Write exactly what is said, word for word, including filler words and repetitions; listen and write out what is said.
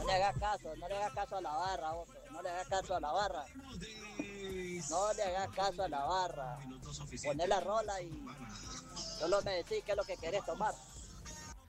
le hagas caso, no le hagas caso a la barra, Otto, no le hagas caso a la barra. No le hagas caso a la barra. Poné la rola y solo me decís qué es lo que querés tomar.